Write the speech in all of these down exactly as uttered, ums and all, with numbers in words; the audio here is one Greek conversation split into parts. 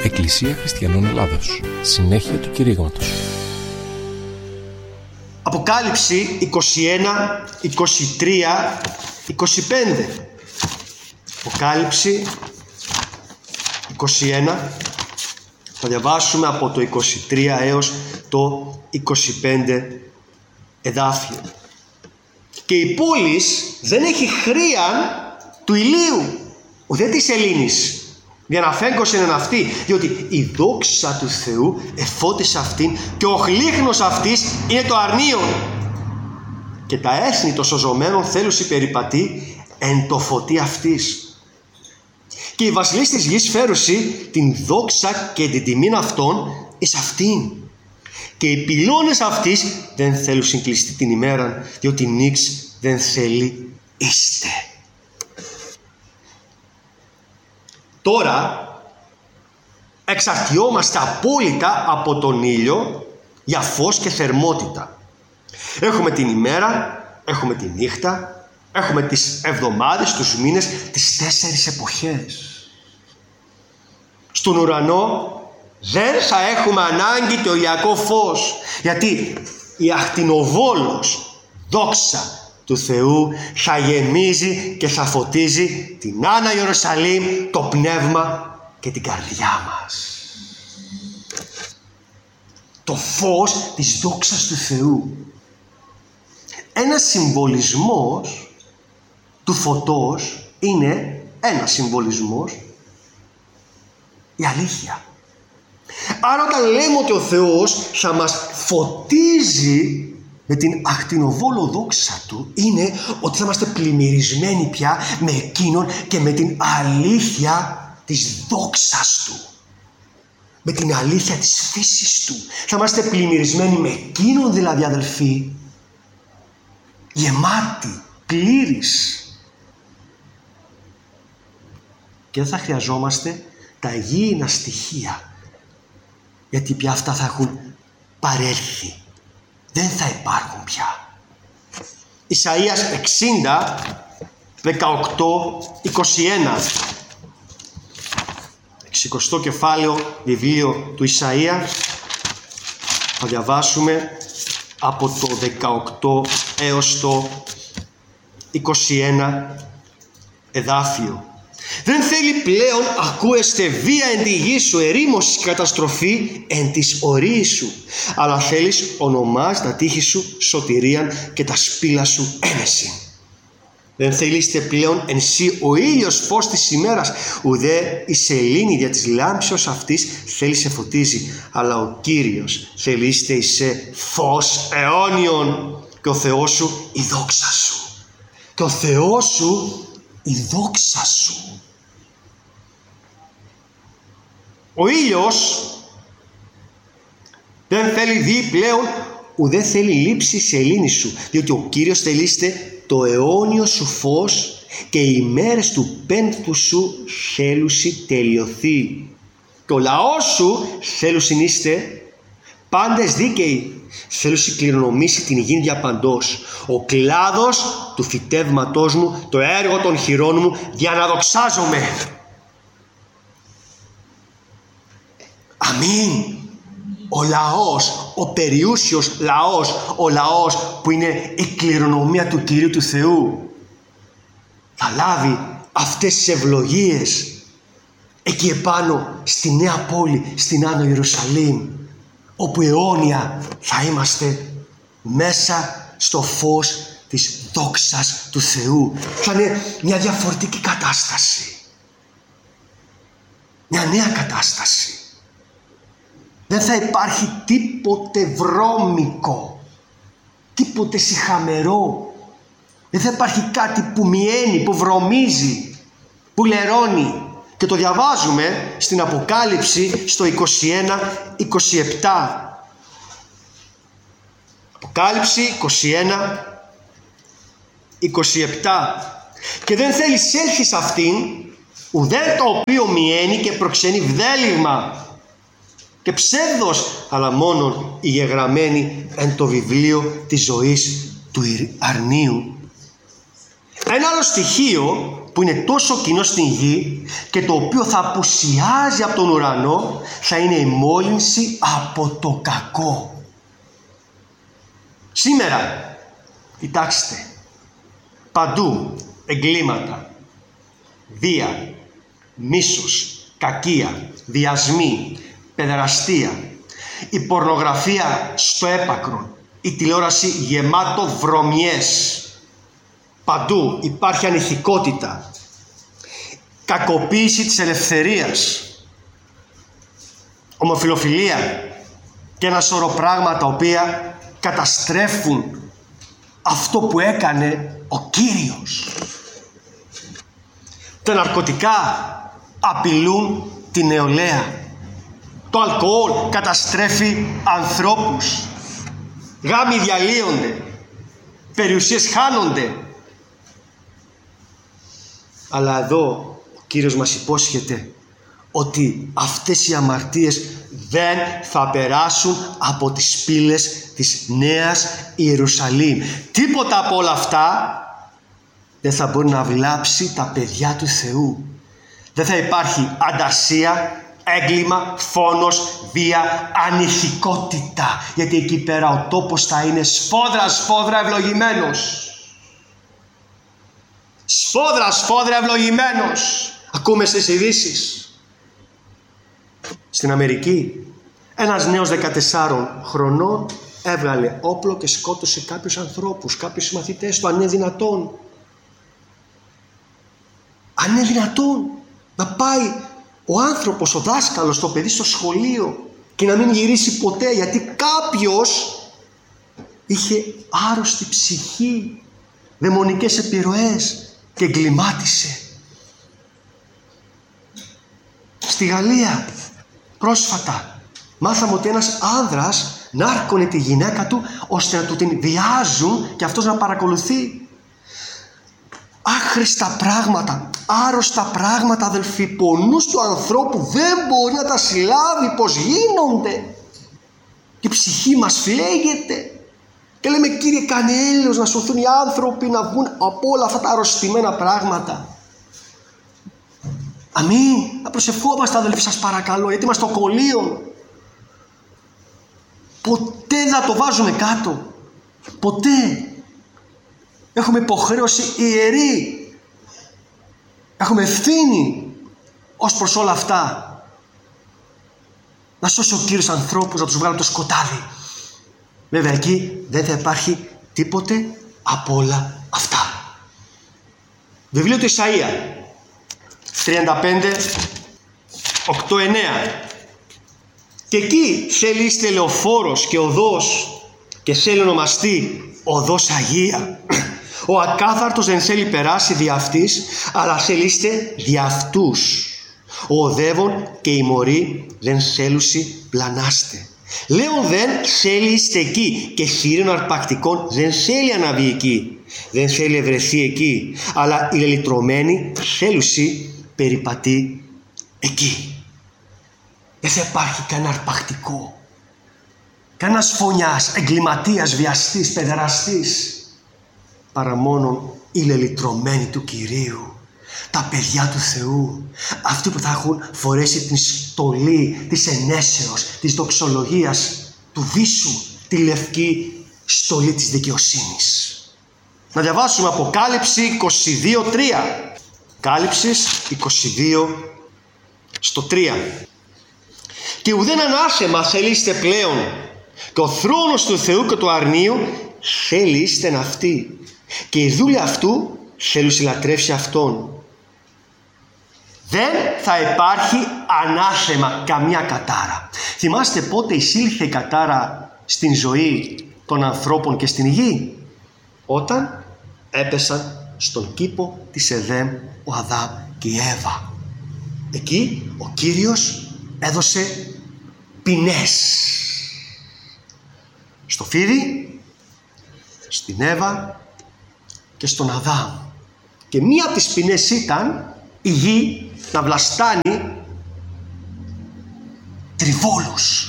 Εκκλησία Χριστιανών Ελλάδος. Συνέχεια του κηρύγματος. Αποκάλυψη είκοσι ένα, είκοσι τρία, είκοσι πέντε. Αποκάλυψη είκοσι ένα. Θα διαβάσουμε από το είκοσι τρία έως το είκοσι πέντε εδάφιο. Και η πόλης δεν έχει χρίαν του ηλίου, ουδέ της σελήνης, για να φέγγωσεν εν αυτή, διότι η δόξα του Θεού εφώτισε αυτήν και ο χλίχνος αυτής είναι το αρνίον. Και τα έθνη των σωζωμένων θέλουσι περιπατεί εν το φωτί αυτής. Και οι βασιλείς της γης φέρουσι την δόξα και την τιμήν αυτών εις αυτήν. Και οι πυλώνες αυτής δεν θέλουν κλειστεί την ημέρα, διότι νύξ δεν θέλει είστε. Τώρα εξαρτιόμαστε απόλυτα από τον ήλιο για φως και θερμότητα. Έχουμε την ημέρα, έχουμε τη νύχτα, έχουμε τις εβδομάδες, τους μήνες, τις τέσσερις εποχές. Στον ουρανό δεν θα έχουμε ανάγκη το ηλιακό φως, γιατί η ακτινοβόλος δόξα του Θεού θα γεμίζει και θα φωτίζει την Άννα Ιερουσαλήμ, το πνεύμα και την καρδιά μας. Το φως της δόξας του Θεού. Ένας συμβολισμός του φωτός είναι ένας συμβολισμός η αλήθεια. Άρα όταν λέμε ότι ο Θεός θα μας φωτίζει με την ακτινοβόλο δόξα του, είναι ότι θα είμαστε πλημμυρισμένοι πια με εκείνον και με την αλήθεια της δόξας του, με την αλήθεια της φύσης του. Θα είμαστε πλημμυρισμένοι με εκείνον, δηλαδή αδελφοί, γεμάτοι, πλήρης. Και δεν θα χρειαζόμαστε τα υγιεινά στοιχεία, γιατί πια αυτά θα έχουν παρέλθει. Δεν θα υπάρχουν πια. Ισαΐας εξήντα, δεκαοκτώ, είκοσι ένα. εξηκοστό κεφάλαιο βιβλίο του Ισαΐα. Θα διαβάσουμε από το δεκαοκτώ έως το είκοσι ένα εδάφιο. Δεν θέλει πλέον ακούεστε βία εν τη γη σου, ερήμωση καταστροφή εν της ορίης σου, αλλά θέλεις ονομάς τα τείχη σου σωτηρίαν και τα σπήλα σου ένεση. Δεν θέλειστε πλέον εν σύ ο ήλιος φως της ημέρας, ουδέ η σελήνη δια της λάμψεως αυτής θέλει σε φωτίζει, αλλά ο Κύριος θέλειστε εισέ φως αιώνιον και ο Θεός σου η δόξα σου. Και ο Θεός σου η δόξα σου. Ο ήλιος δεν θέλει δει πλέον, ουδέ θέλει λείψει η σελήνη σου, διότι ο Κύριος θελείστε το αιώνιο σου φως και οι μέρες του πένθου σου θέλουσι τελειωθεί. Και ο λαός σου θέλουσιν είστε πάντες δίκαιοι, θέλουσι κληρονομήσει την γη διαπαντός. Ο κλάδος του φυτεύματός μου, το έργο των χειρών μου, για να δοξάζομαι. Αμήν. Ο λαός, ο περιούσιος λαός, ο λαός που είναι η κληρονομία του Κυρίου του Θεού, θα λάβει αυτές τις ευλογίες εκεί επάνω στη νέα πόλη, στην Άνω Ιερουσαλήμ, όπου αιώνια θα είμαστε μέσα στο φως της δόξας του Θεού. Θα είναι μια διαφορετική κατάσταση, μια νέα κατάσταση. Δεν θα υπάρχει τίποτε βρώμικο, τίποτε σιχαμερό. Δεν θα υπάρχει κάτι που μιαίνει, που βρωμίζει, που λερώνει. Και το διαβάζουμε στην Αποκάλυψη στο είκοσι ένα είκοσι επτά. Αποκάλυψη είκοσι ένα είκοσι επτά. Και δεν θέλει έλθει σε αυτήν ουδέ το οποίο μιαίνει και προξενεί βδέλυγμα και ψεύδος, αλλά μόνον οι γεγραμμένοι εν το βιβλίο της ζωής του αρνίου. Ένα άλλο στοιχείο που είναι τόσο κοινό στην γη και το οποίο θα απουσιάζει από τον ουρανό, θα είναι η μόλυνση από το κακό. Σήμερα, κοιτάξτε, παντού εγκλήματα, βία, μίσος, κακία, βιασμοί, παιδεραστία, η πορνογραφία στο έπακρο, η τηλεόραση γεμάτο βρωμιές. Παντού υπάρχει ανηθικότητα, κακοποίηση της ελευθερίας, ομοφιλοφιλία και ένα σωρό πράγματα τα οποία καταστρέφουν αυτό που έκανε ο Κύριος. Τα ναρκωτικά απειλούν τη νεολαία. Το αλκοόλ καταστρέφει ανθρώπους. Γάμοι διαλύονται. Περιουσίες χάνονται. Αλλά εδώ ο Κύριος μας υπόσχεται ότι αυτές οι αμαρτίες δεν θα περάσουν από τις πύλες της Νέας Ιερουσαλήμ. Τίποτα από όλα αυτά δεν θα μπορεί να βλάψει τα παιδιά του Θεού. Δεν θα υπάρχει ανταρσία, έγκλημα, φόνος, βία, ανηθικότητα. Γιατί εκεί πέρα ο τόπος θα είναι σφόδρα σφόδρα ευλογημένος. Σφόδρα σφόδρα ευλογημένος. Ακούμε στις ειδήσεις. Στην Αμερική ένας νέος δεκατεσσάρων χρονών έβγαλε όπλο και σκότωσε κάποιους ανθρώπους, κάποιους συμμαθητές του. Αν είναι δυνατόν. Αν είναι δυνατόν να πάει ο άνθρωπος, ο δάσκαλος, το παιδί στο σχολείο και να μην γυρίσει ποτέ, γιατί κάποιος είχε άρρωστη ψυχή, δαιμονικές επιρροές και εγκλημάτισε. Στη Γαλλία πρόσφατα μάθαμε ότι ένας άνδρας νάρκωνε τη γυναίκα του ώστε να του την βιάζουν και αυτός να παρακολουθεί. Άχρηστα πράγματα, άρρωστα πράγματα, αδελφοί, πονούς του ανθρώπου δεν μπορεί να τα συλλάβει πως γίνονται. Η ψυχή μας φλέγεται και λέμε, Κύριε, κάνε έλεος να σωθούν οι άνθρωποι, να βγουν από όλα αυτά τα αρρωστημένα πράγματα. Αμήν. Να προσευχόμαστε, αδελφοί, σας παρακαλώ, γιατί είμαστε στο κολλείο. Ποτέ δεν θα το βάζουμε κάτω. Ποτέ. Έχουμε υποχρέωση ιερή. Έχουμε ευθύνη ως προς όλα αυτά. Να σώσει ο Κύριος ανθρώπους, να τους βγάλει το σκοτάδι. Βέβαια εκεί δεν θα υπάρχει τίποτε από όλα αυτά. Βιβλίο του Ισαΐα τριάντα πέντε, οκτώ εννέα. Και εκεί θέλει είστε λεωφόρος και οδός και θέλει ονομαστεί οδός Αγία. Ο ακάθαρτος δεν θέλει περάσει δι' αυτής, αλλά θέλει είστε δι' αυτούς. Ο οδεύων και οι μωροί δεν θέλουσι πλανάστε. Λέων δεν θέλει είστε εκεί και χείρων αρπακτικών δεν θέλει αναβεί εκεί. Δεν θέλει ευρεθεί εκεί, αλλά οι λελυτρωμένοι θέλουσι περιπατεί εκεί. Δεν θα υπάρχει κανένα αρπακτικό, κανένας φωνιάς, εγκληματίας, βιαστής, παιδεραστής, παρά μόνον οι λελυτρωμένοι του Κυρίου, τα παιδιά του Θεού, αυτοί που θα έχουν φορέσει την στολή της ενέσεως, της δοξολογίας, του βίσου, τη λευκή στολή της δικαιοσύνης. Να διαβάσουμε Αποκάλυψη είκοσι δύο τρία. Κάλυψης είκοσι δύο στο τρία. Και ουδέν ανάσεμα θέλειστε πλέον, και ο θρόνος του Θεού και του αρνίου θέλειστε αυτή, και η δούλη αυτού θέλουν συλλατρεύσει αυτόν. Δεν θα υπάρχει ανάσεμα καμιά κατάρα. Θυμάστε πότε εισήλθε η κατάρα στην ζωή των ανθρώπων και στην γη? Όταν έπεσαν στον κήπο της Εδέμ ο Αδάμ και η Εύα. Εκεί ο Κύριος έδωσε ποινές στο φίδι, στην Εύα και στον Αδάμ. Και μία από τις ποινές ήταν η γη να βλαστάνει τριβόλους,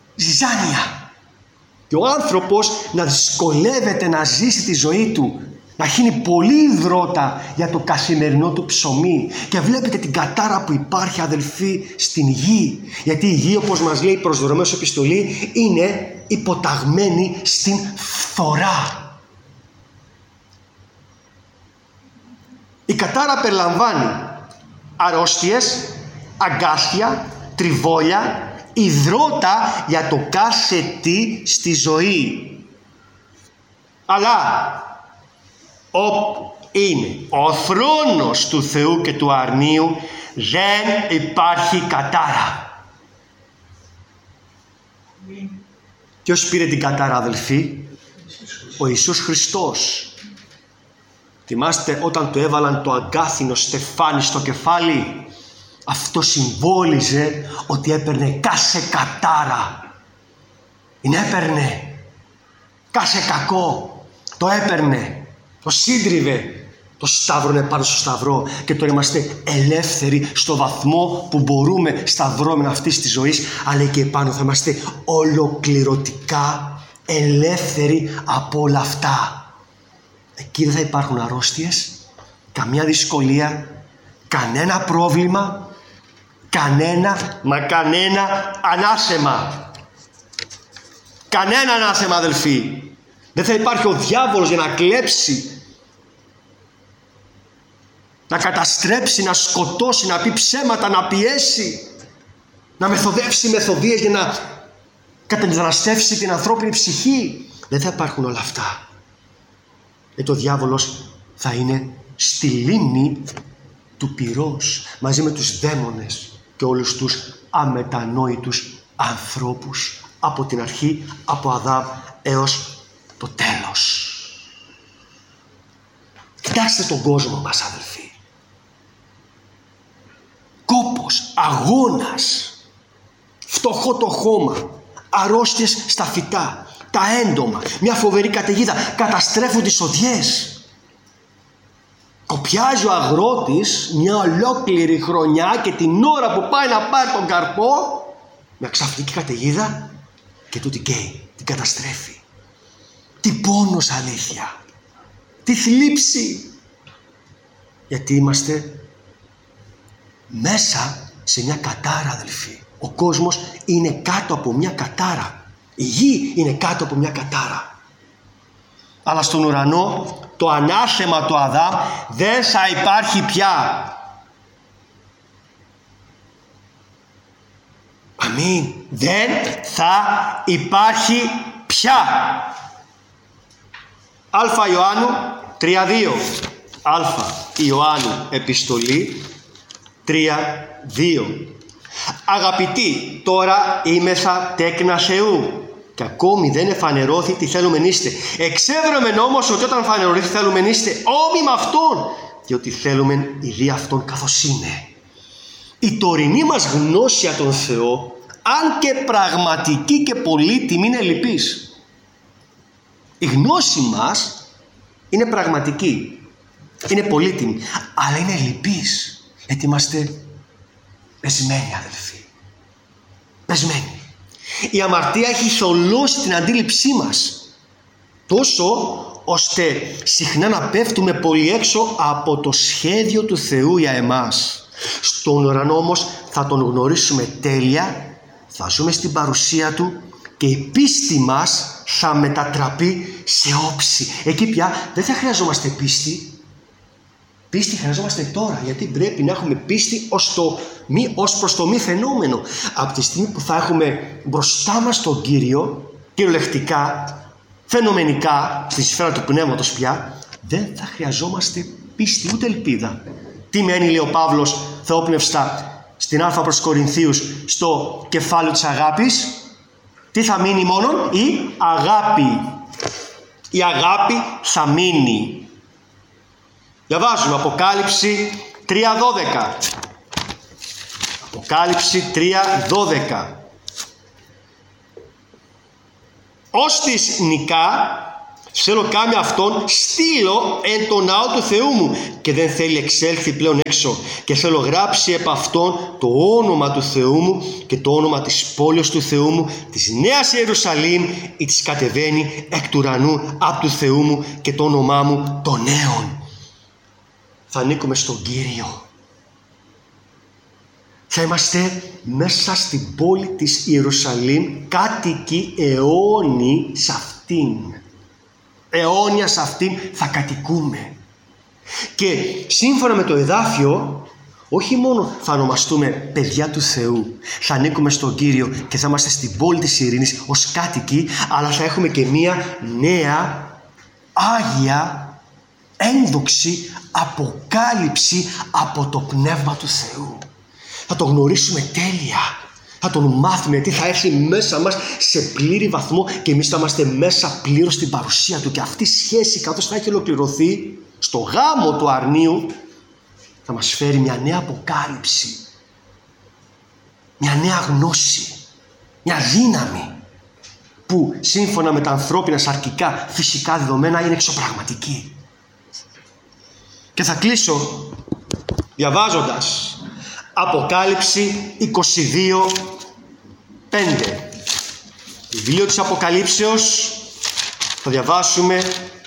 ζυζάνια, και ο άνθρωπος να δυσκολεύεται να ζήσει τη ζωή του να χύνει πολύ υδρότα για το καθημερινό του ψωμί. Και βλέπετε την κατάρα που υπάρχει, αδελφοί, στην γη. Γιατί η γη, όπως μας λέει η προς Ρωμαίους επιστολή, είναι υποταγμένη στην φθορά. Η κατάρα περιλαμβάνει αρρώστιες, αγκάθια, τριβόλια, υδρότα για το κάθε τι στη ζωή. Αλλά όπου είναι ο θρόνος του Θεού και του αρνίου, δεν υπάρχει κατάρα. Ποιος πήρε την κατάρα, αδελφοί? Ο Ιησούς Χριστός. Θυμάστε όταν του έβαλαν το αγκάθινο στεφάνι στο κεφάλι? Αυτό συμβόλιζε ότι έπαιρνε κάθε κατάρα. Είναι έπαιρνε κάθε κακό. Το έπαιρνε, το σύντριβε, το σταύρωνε πάνω στο σταυρό. Και τώρα είμαστε ελεύθεροι στο βαθμό που μπορούμε στα δρόμενα αυτής της ζωής, αλλά και επάνω θα είμαστε ολοκληρωτικά ελεύθεροι από όλα αυτά. Εκεί δεν θα υπάρχουν αρρώστιες, καμία δυσκολία, κανένα πρόβλημα, κανένα, μα κανένα ανάσεμα. Κανένα ανάσεμα, αδελφοί. Δεν θα υπάρχει ο διάβολος για να κλέψει, να καταστρέψει, να σκοτώσει, να πει ψέματα, να πιέσει, να μεθοδεύσει μεθοδίες για να κατεμεταναστεύσει την ανθρώπινη ψυχή. Δεν θα υπάρχουν όλα αυτά. Γιατί ο διάβολος θα είναι στη λίμνη του πυρός μαζί με τους δαίμονες και όλους τους αμετανόητους ανθρώπους από την αρχή, από Αδάμ έως το τέλος. Κοιτάξτε τον κόσμο μας, αδελφοί. Κόπος, αγώνας, φτωχό το χώμα, αρρώστιες στα φυτά, τα έντομα, μια φοβερή καταιγίδα, καταστρέφουν τις οδιές. Κοπιάζει ο αγρότης μια ολόκληρη χρονιά και την ώρα που πάει να πάρει τον καρπό, μια ξαφνική καταιγίδα και του την καίει, την καταστρέφει. Τι πόνος, αλήθεια. Τι θλίψη. Γιατί είμαστε μέσα σε μια κατάρα, αδελφοί. Ο κόσμος είναι κάτω από μια κατάρα. Η γη είναι κάτω από μια κατάρα. Αλλά στον ουρανό το ανάθεμα του Αδάμ δεν θα υπάρχει πια. Αμήν. Δεν θα υπάρχει πια. Α Ιωάννου τρία δύο. Α Ιωάννου επιστολή τρία δύο. Αγαπητοί, τώρα είμεθα τέκνα Θεού και ακόμη δεν εφανερώθη τι θέλουμε είστε. Εξέβρεμεν όμως ότι όταν φανερωθεί θέλουμε είστε όμοι με Αυτόν, διότι θέλουμε η δια Αυτόν καθώς είναι. Η τωρινή μας γνώση για τον Θεό, αν και πραγματική και πολύτιμη, είναι λυπής. Η γνώση μας είναι πραγματική, είναι πολύτιμη, αλλά είναι λυπής, γιατί είμαστε πεσμένοι, αδελφοί. Πεσμένοι. Η αμαρτία έχει θολώσει την αντίληψή μας, τόσο ώστε συχνά να πέφτουμε πολύ έξω από το σχέδιο του Θεού για εμάς. Στον ουρανό όμως θα τον γνωρίσουμε τέλεια, θα ζούμε στην παρουσία Του και η πίστη μας θα μετατραπεί σε όψη. Εκεί πια δεν θα χρειαζόμαστε πίστη. Πίστη χρειαζόμαστε τώρα, γιατί πρέπει να έχουμε πίστη ως, το μη, ως προς το μη φαινόμενο. Από τη στιγμή που θα έχουμε μπροστά μας τον Κύριο, κυριολεκτικά, φαινομενικά, στη σφαίρα του πνεύματος πια, δεν θα χρειαζόμαστε πίστη ούτε ελπίδα. Τι μένει, λέει ο Παύλος θεόπνευστα στην Α προς Κορινθίους, στο κεφάλαιο της αγάπης? Τι θα μείνει μόνον? Η αγάπη. Η αγάπη θα μείνει. Διαβάζουμε Αποκάλυψη τρία δώδεκα. Αποκάλυψη τρία δώδεκα. Ως της νικά Θέλω κάμε αυτόν στείλω εν το ναό του Θεού μου και δεν θέλει εξέλθει πλέον έξω και θέλω γράψει επ' αυτόν το όνομα του Θεού μου και το όνομα της πόλης του Θεού μου, της Νέας Ιερουσαλήμ, η της κατεβαίνει εκ του ουρανού απ' του Θεού μου και το όνομά μου των νέων. Θα ανήκουμε στον Κύριο. Θα είμαστε μέσα στην πόλη της Ιερουσαλήμ, κάτοικοι αιώνιοι σε αυτήν. Αιώνια σε αυτήν θα κατοικούμε. Και σύμφωνα με το εδάφιο, όχι μόνο θα ονομαστούμε παιδιά του Θεού, θα ανήκουμε στον Κύριο και θα είμαστε στην πόλη της ειρήνης ως κάτοικοι, αλλά θα έχουμε και μία νέα, άγια, ένδοξη αποκάλυψη από το Πνεύμα του Θεού. Θα το γνωρίσουμε τέλεια. Θα τον μάθουμε, γιατί θα έρθει μέσα μας σε πλήρη βαθμό και εμείς θα είμαστε μέσα πλήρως στην παρουσία του. Και αυτή η σχέση, καθώς θα έχει ολοκληρωθεί στο γάμο του αρνίου, θα μας φέρει μια νέα αποκάλυψη, μια νέα γνώση, μια δύναμη που σύμφωνα με τα ανθρώπινα σαρκικά φυσικά δεδομένα είναι εξωπραγματική. Και θα κλείσω διαβάζοντας Αποκάλυψη είκοσι δύο πέντε. Βιβλίο της Αποκαλύψεως, θα διαβάσουμε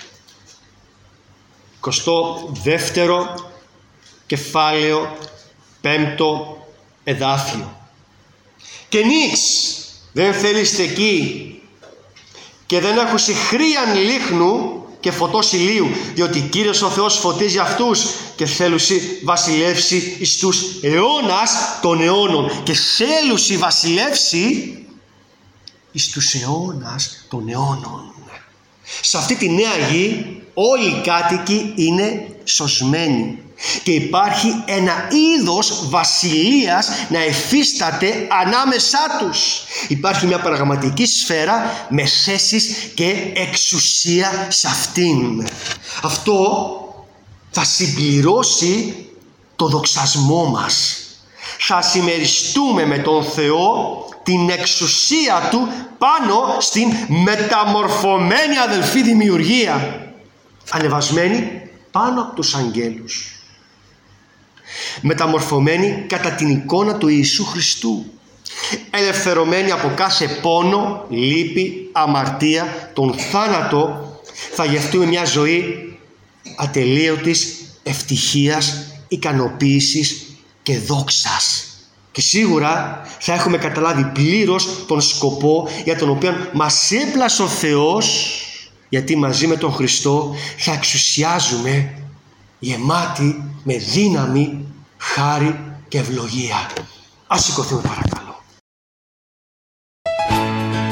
εικοστό δεύτερο κεφάλαιο, πέμπτο εδάφιο. Και νίξ δεν θέλεστε εκεί και δεν έχουσι χρίαν λίχνου και φωτός ηλίου, διότι Κύριος ο Θεός φωτίζει αυτούς και θέλουσι βασιλεύσει εις τους αιώνας των αιώνων. Και θέλουσι βασιλεύσει εις τους αιώνας των αιώνων. Σε αυτή τη νέα γη όλοι οι κάτοικοι είναι σωσμένοι και υπάρχει ένα είδος βασιλείας να εφίσταται ανάμεσά τους. Υπάρχει μια πραγματική σφαίρα με θέσεις και εξουσία σε αυτήν. Αυτό θα συμπληρώσει το δοξασμό μας. Θα συμμεριστούμε με τον Θεό την εξουσία Του πάνω στην μεταμορφωμένη αδελφή δημιουργία, ανεβασμένη πάνω από τους αγγέλους, μεταμορφωμένη κατά την εικόνα του Ιησού Χριστού, ελευθερωμένη από κάθε πόνο, λύπη, αμαρτία, τον θάνατο. Θα γευτούμε μια ζωή ατελείωτης ευτυχίας, ικανοποίησης και δόξας. Και σίγουρα θα έχουμε καταλάβει πλήρως τον σκοπό για τον οποίο μας έπλασε ο Θεός, γιατί μαζί με τον Χριστό θα εξουσιάζουμε γεμάτοι με δύναμη, χάρη και ευλογία. Ας σηκωθούμε παρακαλώ.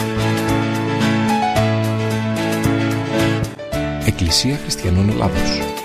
Εκκλησία Χριστιανών Ελλάδος.